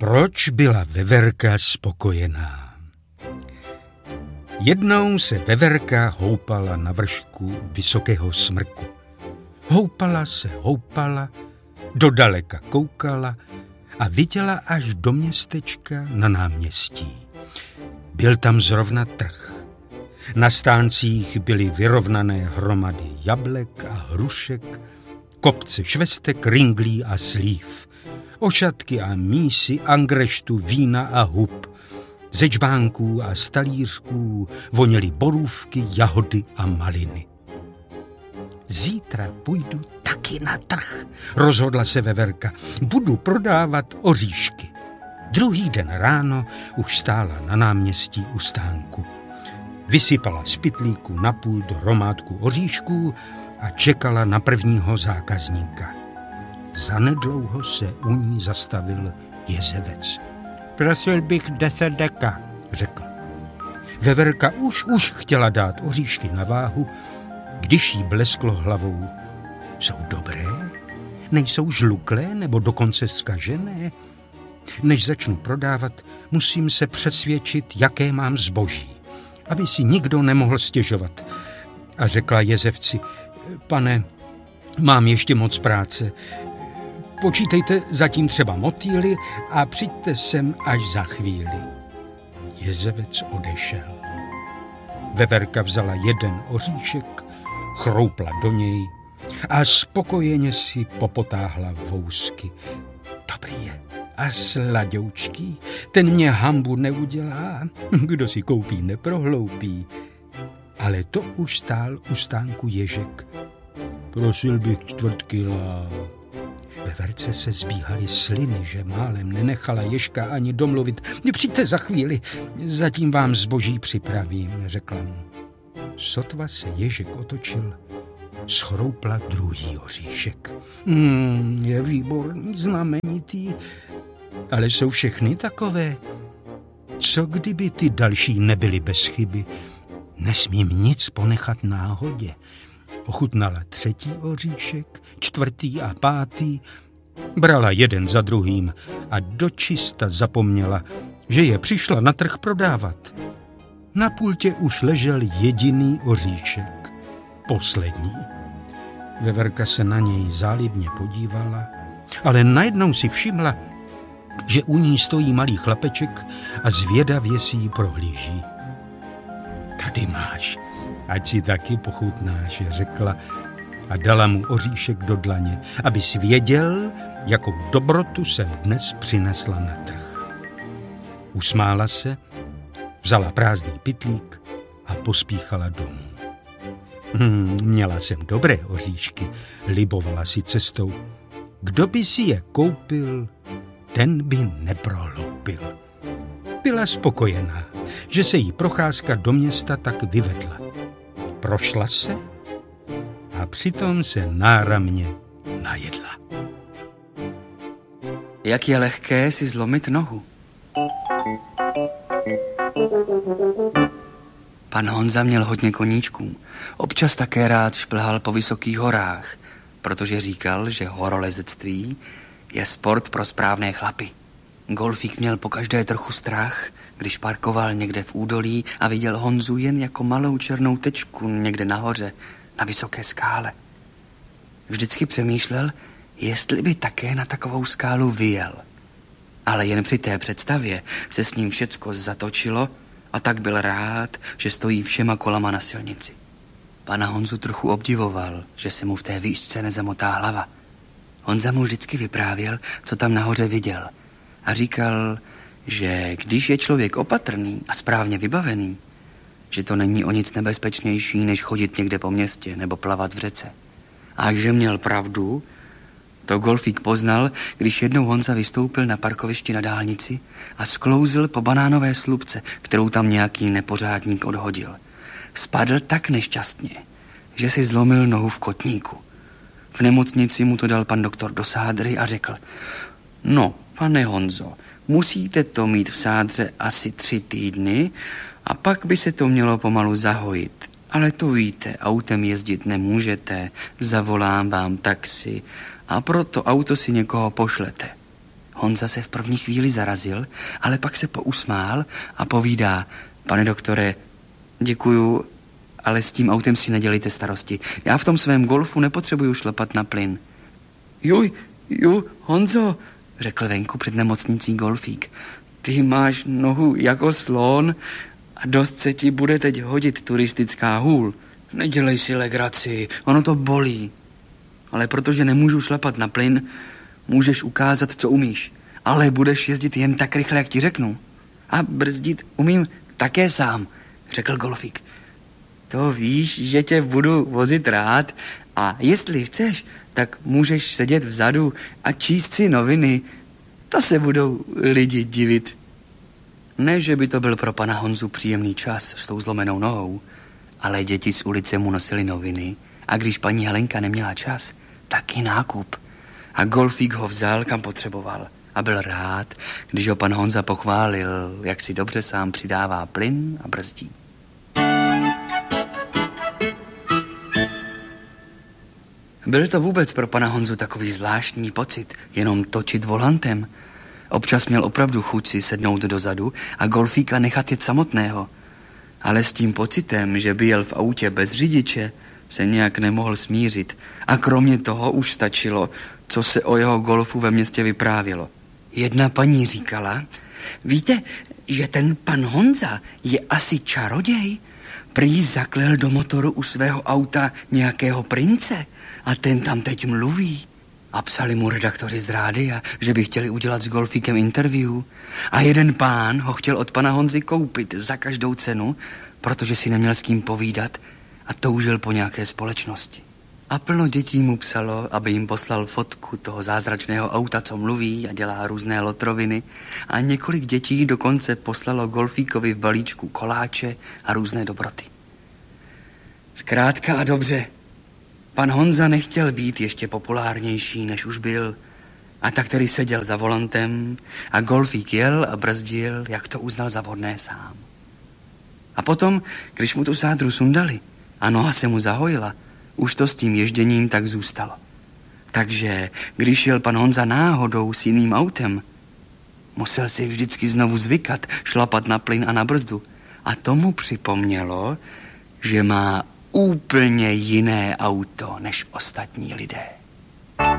Proč byla Veverka spokojená? Jednou se Veverka houpala na vršku vysokého smrku. Houpala, dodaleka koukala a viděla až do městečka na náměstí. Byl tam zrovna trh. Na stáncích byly vyrovnané hromady jablek a hrušek, kopce švestek, ringlí a slív, ošatky a mísy, angreštu, vína a hub. Ze džbánků a stalířků voněly borůvky, jahody a maliny. Zítra půjdu taky na trh, rozhodla se Veverka. Budu prodávat oříšky. Druhý den ráno už stála na náměstí u stánku. Vysypala z pytlíku napůl do hromádku oříšků a čekala na prvního zákazníka. Zanedlouho se u ní zastavil jezevec. Prosil bych 10 deka, řekl. Veverka už chtěla dát oříšky na váhu, když jí blesklo hlavou. Jsou dobré? Nejsou žluklé nebo dokonce zkažené? Než začnu prodávat, musím se přesvědčit, jaké mám zboží, aby si nikdo nemohl stěžovat. A řekla jezevci, pane, mám ještě moc práce. Počítejte zatím třeba motýly a přijďte sem až za chvíli. Jezevec odešel. Veverka vzala jeden oříšek, chroupla do něj a spokojeně si popotáhla vousky. Dobrý je a sladoučký, ten mě hanbu neudělá, kdo si koupí, neprohloupí. Ale to už stál u stánku ježek. Prosil bych 1/4 kila. Veverce se zbíhaly sliny, že málem nenechala ježka ani domluvit. Přijďte za chvíli, zatím vám zboží připravím, řekla mu. Sotva se ježek otočil, schroupla druhý oříšek. Je výborný, znamenitý, ale jsou všechny takové. Co kdyby ty další nebyly bez chyby? Nesmím nic ponechat náhodě. Ochutnala 3. oříšek, 4. a 5. Brala jeden za druhým a dočista zapomněla, že je přišla na trh prodávat. Na pultě už ležel jediný oříšek, poslední. Veverka se na něj zálibně podívala, ale najednou si všimla, že u ní stojí malý chlapeček a zvědavě si ji prohlíží. Tady máš, ať si taky pochutnáš, řekla a dala mu oříšek do dlaně, aby si věděl, jakou dobrotu jsem dnes přinesla na trh. Usmála se, vzala prázdný pytlík a pospíchala domů. Měla jsem dobré oříšky, libovala si cestou. Kdo by si je koupil, ten by neprohloupil. Byla spokojená, že se jí procházka do města tak vyvedla. Prošla se a přitom se náramně najedla. Jak je lehké si zlomit nohu. Pan Honza měl hodně koníčků. Občas také rád šplhal po vysokých horách, protože říkal, že horolezectví je sport pro správné chlapy. Golfík měl pokaždé trochu strach, když parkoval někde v údolí a viděl Honzu jen jako malou černou tečku někde nahoře, na vysoké skále. Vždycky přemýšlel, jestli by také na takovou skálu vyjel. Ale jen při té představě se s ním všecko zatočilo a tak byl rád, že stojí všema kolama na silnici. Pana Honzu trochu obdivoval, že se mu v té výšce nezamotá hlava. Honza mu vždycky vyprávěl, co tam nahoře viděl a říkal, že když je člověk opatrný a správně vybavený, že to není o nic nebezpečnější, než chodit někde po městě nebo plavat v řece. A že měl pravdu, to golfík poznal, když jednou Honza vystoupil na parkovišti na dálnici a sklouzl po banánové slupce, kterou tam nějaký nepořádník odhodil. Spadl tak nešťastně, že si zlomil nohu v kotníku. V nemocnici mu to dal pan doktor do sádry a řekl: No, pane Honzo, musíte to mít v sádře asi 3 týdny a pak by se to mělo pomalu zahojit. Ale to víte, autem jezdit nemůžete, zavolám vám taxi a proto auto si někoho pošlete. Honza se v první chvíli zarazil, ale pak se pousmál a povídá: pane doktore, děkuju, ale s tím autem si nedělejte starosti. Já v tom svém Golfu nepotřebuju šlapat na plyn. Juj, Honzo, řekl venku před nemocnicí Golfík. Ty máš nohu jako slon a dost se ti bude teď hodit turistická hůl. Nedělej si legraci, ono to bolí. Ale protože nemůžu šlapat na plyn, můžeš ukázat, co umíš. Ale budeš jezdit jen tak rychle, jak ti řeknu. A brzdit umím také sám, řekl Golfík. To víš, že tě budu vozit rád a jestli chceš, tak můžeš sedět vzadu a číst si noviny. To se budou lidi divit. Ne, že by to byl pro pana Honzu příjemný čas s tou zlomenou nohou, ale děti z ulice mu nosily noviny a když paní Helenka neměla čas, tak i nákup. A Golfík ho vzal, kam potřeboval. A byl rád, když ho pan Honza pochválil, jak si dobře sám přidává plyn a brzdí. Byl to vůbec pro pana Honzu takový zvláštní pocit, jenom točit volantem. Občas měl opravdu chuť si sednout dozadu a Golfíka nechat jet samotného. Ale s tím pocitem, že by jel v autě bez řidiče, se nějak nemohl smířit. A kromě toho už stačilo, co se o jeho Golfu ve městě vyprávělo. Jedna paní říkala: víte, že ten pan Honza je asi čaroděj? Prý zaklel do motoru u svého auta nějakého prince a ten tam teď mluví. A psali mu redaktoři z rádia, že by chtěli udělat s Golfíkem interview. A jeden pán ho chtěl od pana Honzy koupit za každou cenu, protože si neměl s kým povídat a toužil po nějaké společnosti. A plno dětí mu psalo, aby jim poslal fotku toho zázračného auta, co mluví a dělá různé lotroviny. A několik dětí dokonce poslalo Golfíkovi v balíčku koláče a různé dobroty. Zkrátka a dobře, pan Honza nechtěl být ještě populárnější, než už byl. A tak tedy seděl za volantem a Golfík jel a brzdil, jak to uznal za vhodné sám. A potom, když mu tu sádru sundali a noha se mu zahojila, už to s tím ježděním tak zůstalo. Takže, když jel pan Honza náhodou s jiným autem, musel si vždycky znovu zvykat, šlapat na plyn a na brzdu. A tomu připomnělo, že má úplně jiné auto než ostatní lidé.